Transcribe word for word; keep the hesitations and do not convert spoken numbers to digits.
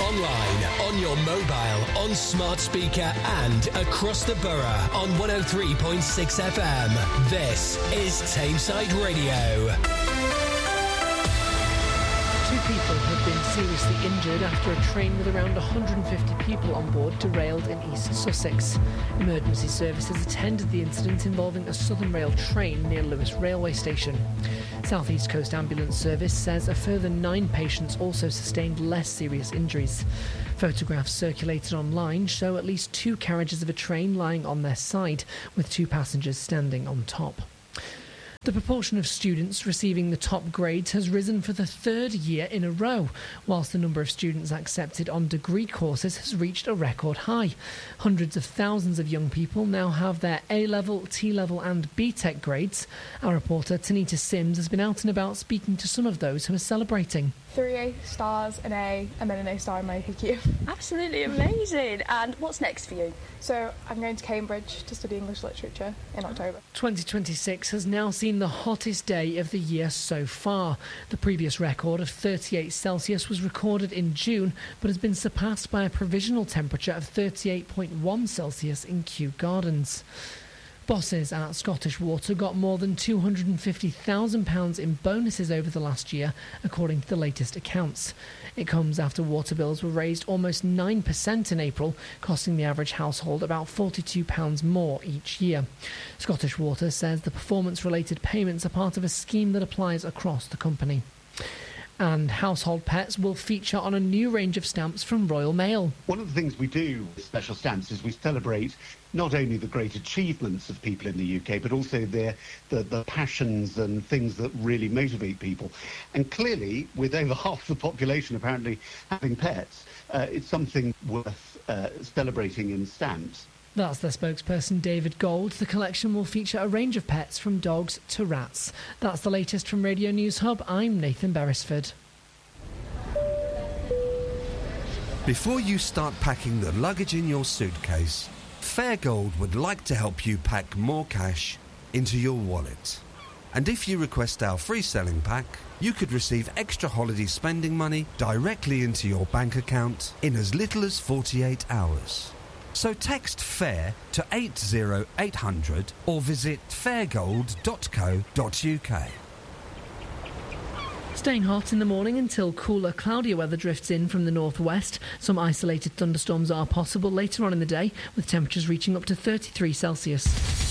online, on your mobile, on smart speaker and across the borough on one oh three point six F M. This is Tameside Radio. Two people have been seriously injured after a train with around one hundred fifty people on board derailed in East Sussex. Emergency services attended the incident involving a Southern Rail train near Lewes railway station. South East Coast Ambulance Service says a further nine patients also sustained less serious injuries. Photographs circulated online show at least two carriages of a train lying on their side, with two passengers standing on top. The proportion of students receiving the top grades has risen for the third year in a row, whilst the number of students accepted on degree courses has reached a record high. Hundreds of thousands of young people now have their A-level, T-level and B Tech grades. Our reporter Tanita Sims has been out and about speaking to some of those who are celebrating. Three A stars, an A, and then an A star in my H Q. Absolutely amazing. And what's next for you? So I'm going to Cambridge to study English literature in October. twenty twenty-six has now seen the hottest day of the year so far. The previous record of thirty-eight Celsius was recorded in June, but has been surpassed by a provisional temperature of thirty-eight point one Celsius in Kew Gardens. Bosses at Scottish Water got more than two hundred fifty thousand pounds in bonuses over the last year, according to the latest accounts. It comes after water bills were raised almost nine percent in April, costing the average household about forty-two pounds more each year. Scottish Water says the performance-related payments are part of a scheme that applies across the company. And household pets will feature on a new range of stamps from Royal Mail. One of the things we do with special stamps is we celebrate not only the great achievements of people in the U K, but also their the, the passions and things that really motivate people. And clearly, with over half the population apparently having pets, uh, it's something worth uh, celebrating in stamps. That's the spokesperson David Gold. The collection will feature a range of pets from dogs to rats. That's the latest from Radio News Hub. I'm Nathan Beresford. Before you start packing the luggage in your suitcase, Fairgold would like to help you pack more cash into your wallet. And if you request our free selling pack, you could receive extra holiday spending money directly into your bank account in as little as forty-eight hours. So text FAIR to eight zero eight hundred or visit fairgold dot co dot uk. Staying hot in the morning until cooler, cloudier weather drifts in from the northwest. Some isolated thunderstorms are possible later on in the day, with temperatures reaching up to thirty-three Celsius.